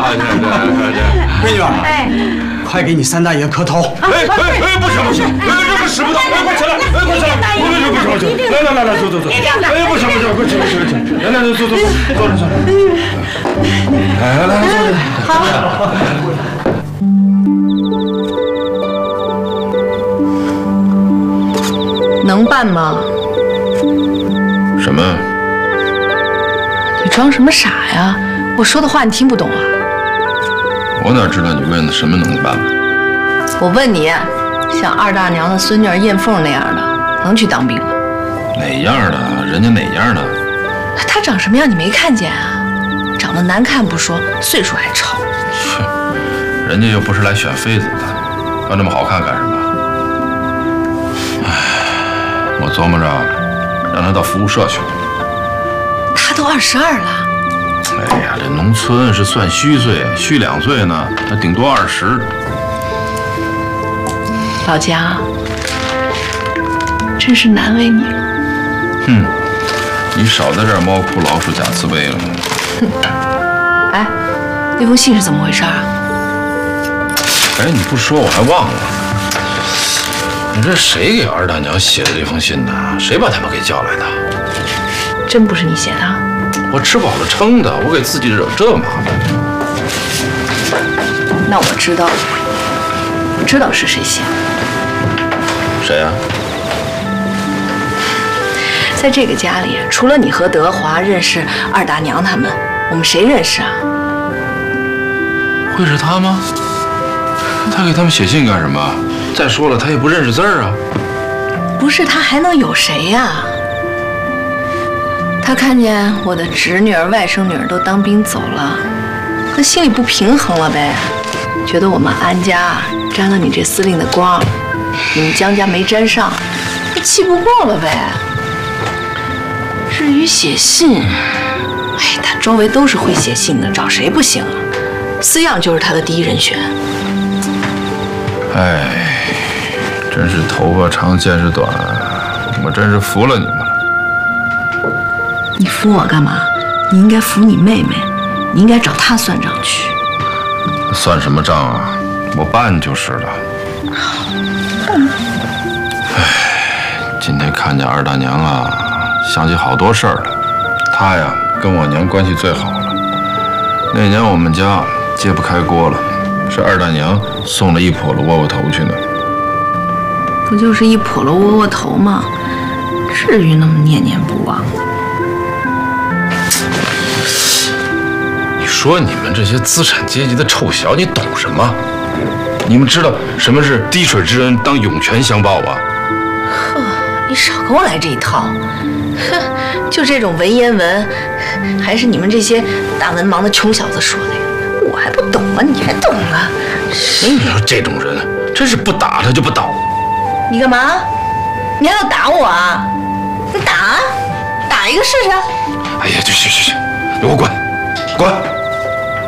闺女，哎，快给你三大爷磕头！ 哎，不行，这使不得，快起来，快起来！不行，来，走，哎，不行，快起来，来，坐着。来，坐着。好。 能办吗？ 什么？ 你装什么傻呀？我说的话你听不懂啊？ 我哪知道你问的什么能办？ 我问你，像二大娘的孙女儿燕凤那样的，能去当兵吗？ 哪样的？人家哪样的？ 她长什么样你没看见啊？长得难看不说，岁数还超。 切，人家又不是来选妃子的，要那么好看干什么？我琢磨着让她到服务社去了。 她都22了。 哎呀，这农村是算虚岁，虚2岁呢，那顶多20。 老姜，真是难为你了。 哼，你少在这儿猫哭老鼠假慈悲了。 哎，那封信是怎么回事啊？ 哎，你不说我还忘了。你这谁给二大娘写的这封信呢？谁把他们给叫来的？ 真不是你写的？ 我吃饱了撑的，我给自己惹这麻烦。 那我知道了，我知道是谁写的。 谁呀？ 在这个家里，除了你和德华认识二大娘他们，我们谁认识啊？ 会是他吗？他给他们写信干什么？再说了，他也不认识字儿啊。 不是他还能有谁呀？他看见我的侄女儿、外甥女儿都当兵走了，他心里不平衡了呗，觉得我们安家沾了你这司令的光，你们江家没沾上，他气不过了呗。至于写信，哎，他周围都是会写信的，找谁不行啊？思样就是他的第一人选。 哎，真是头发长见识短，我真是服了你们了。 你服我干嘛？你应该服你妹妹，你应该找她算账去。 算什么账啊？我办就是了。哎，今天看见二大娘啊，想起好多事儿了。她呀，跟我娘关系最好了。那年我们家揭不开锅了，是二大娘送了一笸箩窝窝头去呢。 不就是一笸箩窝窝头吗？至于那么念念不忘？ 你说你们这些资产阶级的臭小，你懂什么？你们知道什么是滴水之恩当涌泉相报啊？ 呵，你少跟我来这一套。哼，就这种文言文，还是你们这些大文盲的穷小子说的呀？我还不懂啊，你还懂啊？ 你说这种人，真是不打他就不倒。 你干嘛？你还要打我啊？你打一个试试。 哎呀，去，给我滚！